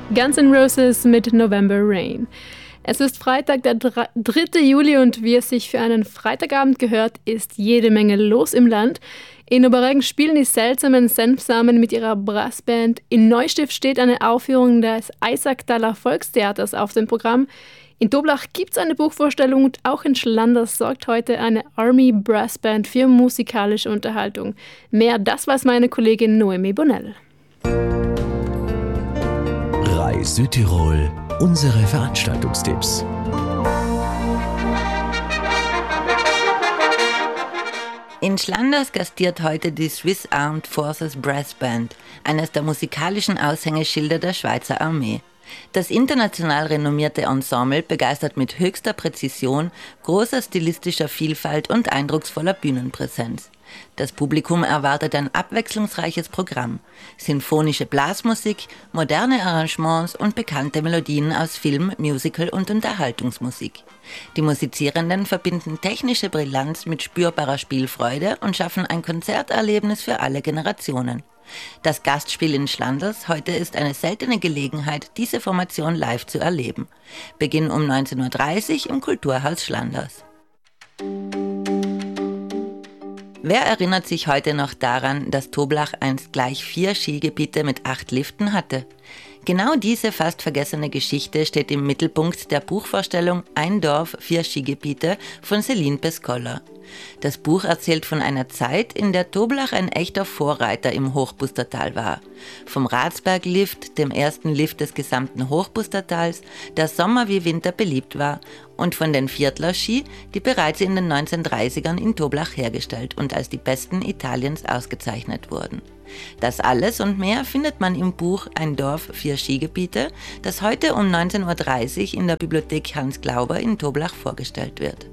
Guns N' Roses mit November Rain. Es ist Freitag, der 3. Juli und wie es sich für einen Freitagabend gehört, ist jede Menge los im Land. In Oberreggen spielen die seltsamen Senfsamen mit ihrer Brassband. In Neustift steht eine Aufführung des Eisacktaler Volkstheaters auf dem Programm. In Toblach gibt es eine Buchvorstellung und auch in Schlanders sorgt heute eine Army Brassband für musikalische Unterhaltung. Mehr, das weiß meine Kollegin Noemi Bonnell. Reis Südtirol, unsere Veranstaltungstipps. In Schlanders gastiert heute die Swiss Armed Forces Brass Band, eines der musikalischen Aushängeschilder der Schweizer Armee. Das international renommierte Ensemble begeistert mit höchster Präzision, großer stilistischer Vielfalt und eindrucksvoller Bühnenpräsenz. Das Publikum erwartet ein abwechslungsreiches Programm, sinfonische Blasmusik, moderne Arrangements und bekannte Melodien aus Film, Musical und Unterhaltungsmusik. Die Musizierenden verbinden technische Brillanz mit spürbarer Spielfreude und schaffen ein Konzerterlebnis für alle Generationen. Das Gastspiel in Schlanders heute ist eine seltene Gelegenheit, diese Formation live zu erleben. Beginn um 19.30 Uhr im Kulturhaus Schlanders. Wer erinnert sich heute noch daran, dass Toblach einst gleich 4 Skigebiete mit 8 Liften hatte? Genau diese fast vergessene Geschichte steht im Mittelpunkt der Buchvorstellung Ein Dorf, 4 Skigebiete von Céline Pescola. Das Buch erzählt von einer Zeit, in der Toblach ein echter Vorreiter im Hochbustertal war. Vom Ratsberglift, dem ersten Lift des gesamten Hochbustertals, der Sommer wie Winter beliebt war, und von den Viertler-Ski, die bereits in den 1930ern in Toblach hergestellt und als die besten Italiens ausgezeichnet wurden. Das alles und mehr findet man im Buch Ein Dorf, 4 Skigebiete, das heute um 19.30 Uhr in der Bibliothek Hans Glauber in Toblach vorgestellt wird.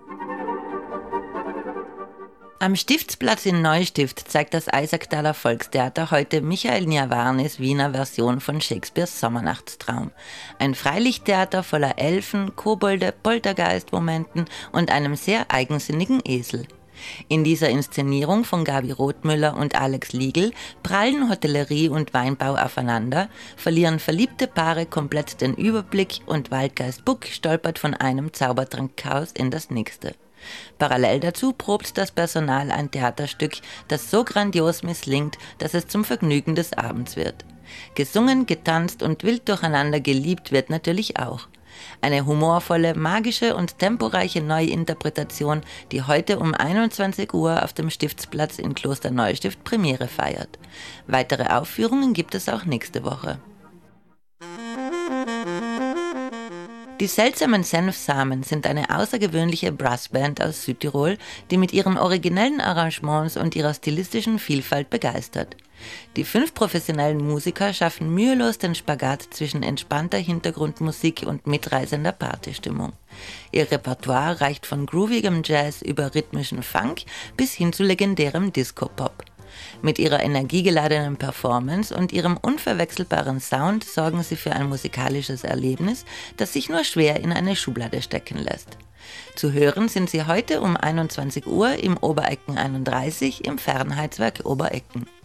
Am Stiftsplatz in Neustift zeigt das Eisacktaler Volkstheater heute Michael Niavarnis Wiener Version von Shakespeares Sommernachtstraum. Ein Freilichttheater voller Elfen, Kobolde, Poltergeist-Momenten und einem sehr eigensinnigen Esel. In dieser Inszenierung von Gabi Rothmüller und Alex Liegl prallen Hotellerie und Weinbau aufeinander, verlieren verliebte Paare komplett den Überblick und Waldgeist Buck stolpert von einem Zaubertrankchaos in das nächste. Parallel dazu probt das Personal ein Theaterstück, das so grandios misslingt, dass es zum Vergnügen des Abends wird. Gesungen, getanzt und wild durcheinander geliebt wird natürlich auch. Eine humorvolle, magische und temporeiche Neuinterpretation, die heute um 21 Uhr auf dem Stiftsplatz in Kloster Neustift Premiere feiert. Weitere Aufführungen gibt es auch nächste Woche. Die seltsamen Senfsamen sind eine außergewöhnliche Brassband aus Südtirol, die mit ihren originellen Arrangements und ihrer stilistischen Vielfalt begeistert. Die 5 professionellen Musiker schaffen mühelos den Spagat zwischen entspannter Hintergrundmusik und mitreißender Partystimmung. Ihr Repertoire reicht von groovigem Jazz über rhythmischen Funk bis hin zu legendärem Disco-Pop. Mit ihrer energiegeladenen Performance und ihrem unverwechselbaren Sound sorgen sie für ein musikalisches Erlebnis, das sich nur schwer in eine Schublade stecken lässt. Zu hören sind sie heute um 21 Uhr im Oberecken 31 im Fernheitswerk Oberecken.